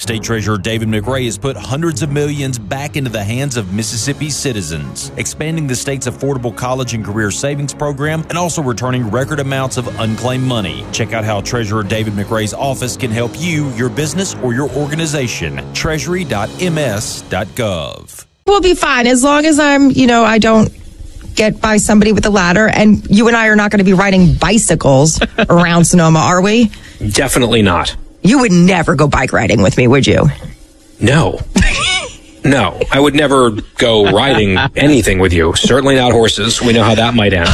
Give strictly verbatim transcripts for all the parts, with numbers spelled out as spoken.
State Treasurer David McRae has put hundreds of millions back into the hands of Mississippi citizens, expanding the state's affordable college and career savings program and also returning record amounts of unclaimed money. Check out how Treasurer David McRae's office can help you, your business, or your organization. treasury dot m s dot gov. We'll be fine as long as I'm, you know, I don't get by somebody with a ladder, and you and I are not going to be riding bicycles around Sonoma, are we? Definitely not. You would never go bike riding with me, would you? No. No, I would never go riding anything with you. Certainly not horses. We know how that might end.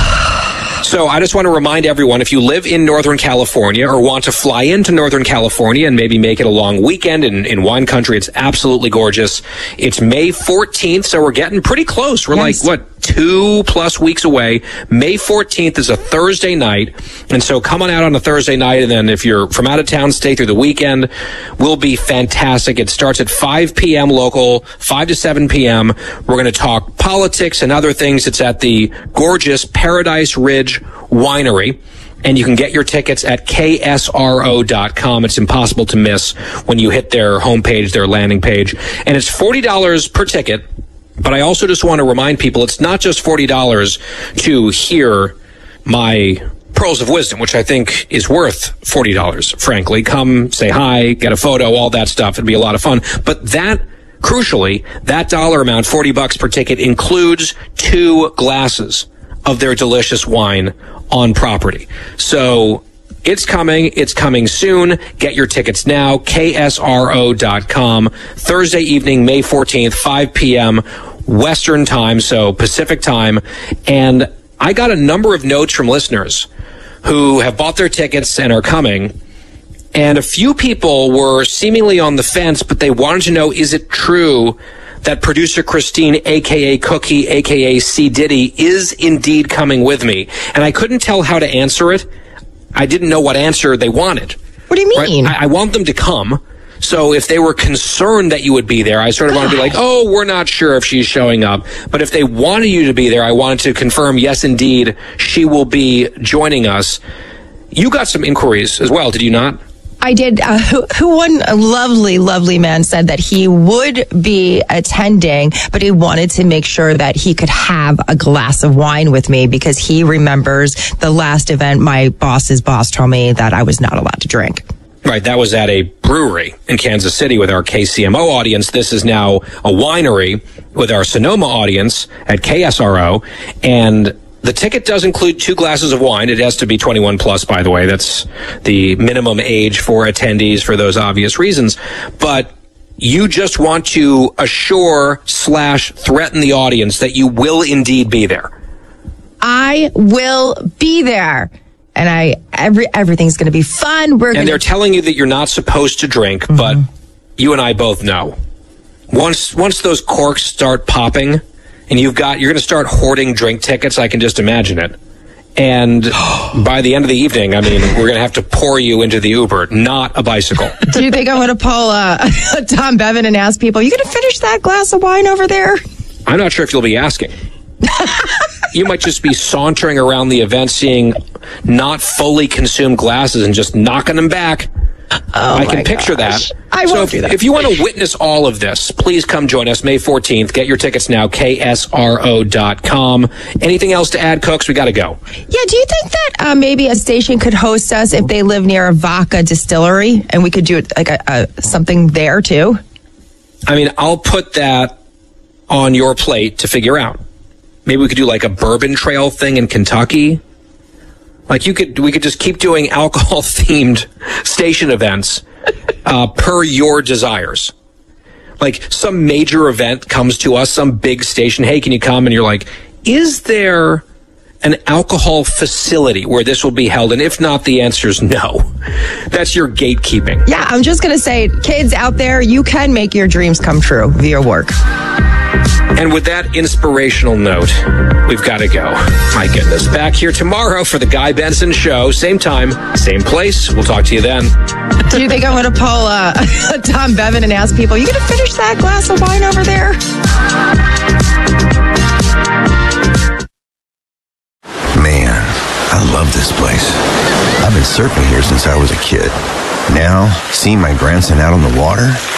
So I just want to remind everyone, if you live in Northern California or want to fly into Northern California and maybe make it a long weekend in, in wine country, it's absolutely gorgeous. It's May fourteenth, so we're getting pretty close. We're nice. like, what, two plus weeks away. May fourteenth is a Thursday night. And so come on out on a Thursday night. And then if you're from out of town, stay through the weekend. Will be fantastic. It starts at five p.m. local, five to seven p.m. We're going to talk politics and other things. It's at the gorgeous Paradise Ridge Winery. And you can get your tickets at K S R O dot com. It's impossible to miss when you hit their homepage, their landing page. And it's forty dollars per ticket. But I also just want to remind people, it's not just forty dollars to hear my pearls of wisdom, which I think is worth forty dollars, frankly. Come, say hi, get a photo, all that stuff. It'd be a lot of fun. But that, crucially, that dollar amount, forty bucks per ticket, includes two glasses of their delicious wine on property. So it's coming. It's coming soon. Get your tickets now. K S R O dot com. Thursday evening, May fourteenth, five p.m. Western time, so Pacific time. And I got a number of notes from listeners who have bought their tickets and are coming. And a few people were seemingly on the fence, but they wanted to know, is it true that producer Christine, a k a. Cookie, a k a. C. Diddy, is indeed coming with me? And I couldn't tell how to answer it. I didn't know what answer they wanted. What do you mean? Right? I, I want them to come. So if they were concerned that you would be there, I sort of want to be like, oh, we're not sure if she's showing up. But if they wanted you to be there, I wanted to confirm, yes, indeed, she will be joining us. You got some inquiries as well, did you not? I did. Uh, who, who one lovely, lovely man said that he would be attending, but he wanted to make sure that he could have a glass of wine with me because he remembers the last event my boss's boss told me that I was not allowed to drink. Right, that was at a brewery in Kansas City with our K C M O audience. This is now a winery with our Sonoma audience at K S R O. And the ticket does include two glasses of wine. It has to be twenty-one plus, by the way. That's the minimum age for attendees for those obvious reasons. But you just want to assure slash threaten the audience that you will indeed be there. I will be there. And I, every, everything's going to be fun. We're and gonna... they're telling you that you're not supposed to drink, mm-hmm. but you and I both know. Once, once those corks start popping and you've got, you're going to start hoarding drink tickets, I can just imagine it. And by the end of the evening, I mean, we're going to have to pour you into the Uber, not a bicycle. Do you think I'm going to pull uh, Tom Bevan and ask people, you going to finish that glass of wine over there? I'm not sure if you'll be asking. You might just be sauntering around the event, seeing not fully consumed glasses and just knocking them back. Oh I can picture gosh. that. I so won't if, do that. if you want to witness all of this, please come join us May fourteenth. Get your tickets now, K S R O dot com. Anything else to add, Cooks? We got to go. Yeah, do you think that uh, maybe a station could host us if they live near a vodka distillery and we could do it like a, a, something there too? I mean, I'll put that on your plate to figure out. Maybe we could do like a bourbon trail thing in Kentucky. Like you could, we could just keep doing alcohol themed station events uh, per your desires. Like some major event comes to us, some big station. Hey, can you come? And you're like, is there an alcohol facility where this will be held? And if not, the answer is no. That's your gatekeeping. Yeah, I'm just going to say, kids out there, you can make your dreams come true via work. And with that inspirational note, we've got to go. My goodness. Back here tomorrow for the Guy Benson Show. Same time, same place. We'll talk to you then. Do you think I'm going to pull uh, Tom Bevan and ask people, you going to finish that glass of wine over there? Man, I love this place. I've been surfing here since I was a kid. Now, seeing my grandson out on the water...